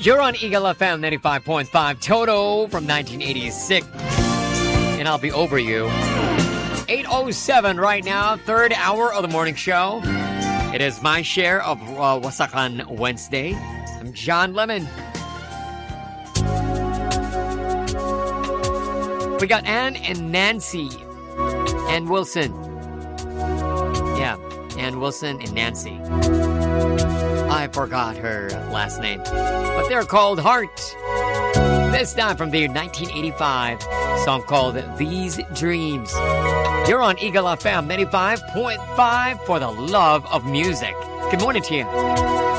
You're on Eagle FM 95.5, Toto from 1986. And I'll be over you. 8:07 right now, third hour of the morning show. It is my share of Wasakan Wednesday. I'm John Lemon. We got Ann and Nancy. Ann Wilson. Yeah, Ann Wilson and Nancy. I forgot her last name. But they're called Heart. This time from their 1985 song called These Dreams. You're on Eagle FM 95.5 for the love of music. Good morning to you.